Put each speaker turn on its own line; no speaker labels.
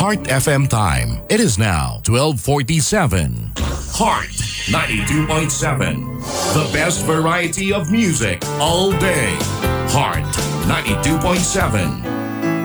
Heart FM time. It is now 12:47. Heart 92.7. The best variety of music all day. Heart 92.7.